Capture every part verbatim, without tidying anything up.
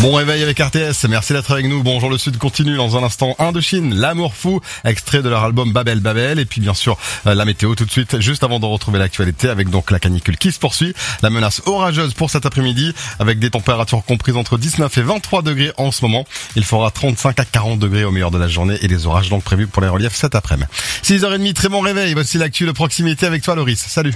Bon réveil avec R T S, merci d'être avec nous. Bonjour le Sud continue dans un instant. Indochine, l'amour fou, extrait de leur album Babel Babel. Et puis bien sûr la météo tout de suite, juste avant de retrouver l'actualité avec donc la canicule qui se poursuit. La menace orageuse pour cet après-midi avec des températures comprises entre dix-neuf et vingt-trois degrés en ce moment. Il fera trente-cinq à quarante degrés au meilleur de la journée et des orages donc prévus pour les reliefs cet après-midi. six heures trente, très bon réveil. Voici l'actu de proximité avec toi Loris. Salut.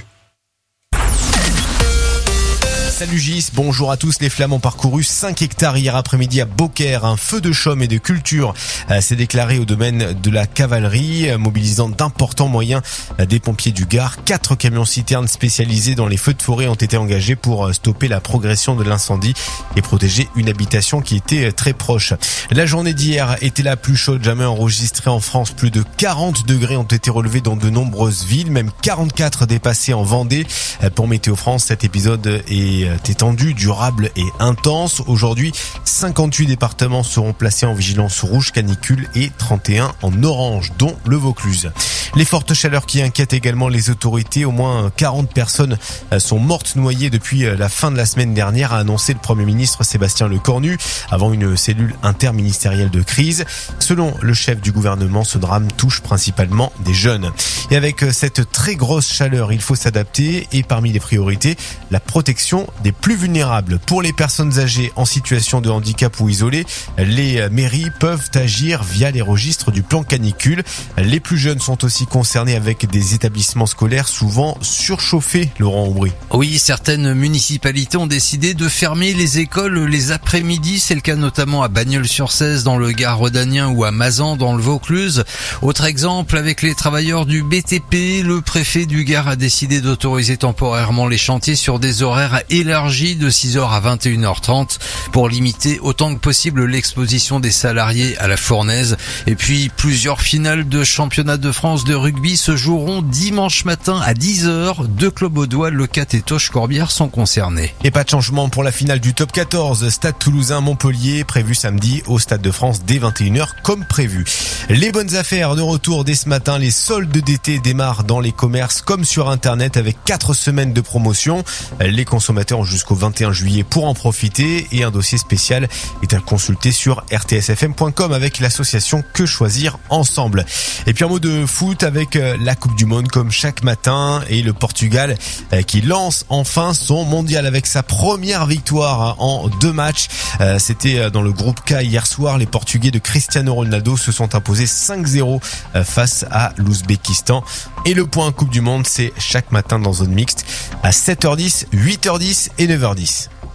Salut Gis, bonjour à tous. Les flammes ont parcouru cinq hectares hier après-midi à Beaucaire. Un feu de chaume et de culture euh, s'est déclaré au domaine de la cavalerie, euh, mobilisant d'importants moyens euh, des pompiers du Gard. Quatre camions citernes spécialisés dans les feux de forêt ont été engagés pour euh, stopper la progression de l'incendie et protéger une habitation qui était euh, très proche. La journée d'hier était la plus chaude jamais enregistrée en France. Plus de quarante degrés ont été relevés dans de nombreuses villes, même quarante-quatre dépassés en Vendée. Euh, pour Météo France, cet épisode est étendu, durable et intense. Aujourd'hui, cinquante-huit départements seront placés en vigilance rouge canicule et trente et un en orange, dont le Vaucluse. Les fortes chaleurs qui inquiètent également les autorités. Au moins quarante personnes sont mortes noyées depuis la fin de la semaine dernière, a annoncé le Premier ministre Sébastien Lecornu avant une cellule interministérielle de crise. Selon le chef du gouvernement, ce drame touche principalement des jeunes. Et avec cette très grosse chaleur, il faut s'adapter et parmi les priorités, la protection des plus vulnérables. Pour les personnes âgées en situation de handicap ou isolées, les mairies peuvent agir via les registres du plan canicule. Les plus jeunes sont aussi concernés avec des établissements scolaires souvent surchauffés, Laurent Aubry. Oui, certaines municipalités ont décidé de fermer les écoles les après-midi. C'est le cas notamment à Bagnols-sur-Cèze dans le Gard rhodanien ou à Mazan dans le Vaucluse. Autre exemple avec les travailleurs du B T P, le préfet du Gard a décidé d'autoriser temporairement les chantiers sur des horaires élargi de six heures à vingt et une heures trente pour limiter autant que possible l'exposition des salariés à la fournaise. Et puis plusieurs finales de championnat de France de rugby se joueront dimanche matin à dix heures. Deux clubs audois, Le Cat et Toch-Corbière sont concernés. Et pas de changement pour la finale du top quatorze. Stade Toulousain-Montpellier prévu samedi au Stade de France dès vingt et une heures comme prévu. Les bonnes affaires de retour dès ce matin. Les soldes d'été démarrent dans les commerces comme sur Internet avec quatre semaines de promotion. Les consommateurs ont jusqu'au vingt et un juillet pour en profiter et un dossier spécial est à consulter sur r t s f m point com avec l'association Que Choisir Ensemble. Et puis un mot de foot avec la Coupe du Monde comme chaque matin et le Portugal qui lance enfin son mondial avec sa première victoire en deux matchs. C'était dans le groupe K hier soir. Les Portugais de Cristiano Ronaldo se sont imposés cinq zéro face à l'Ouzbékistan. Et le point Coupe du Monde, c'est chaque matin dans zone mixte à sept heures dix, huit heures dix et neuf heures dix.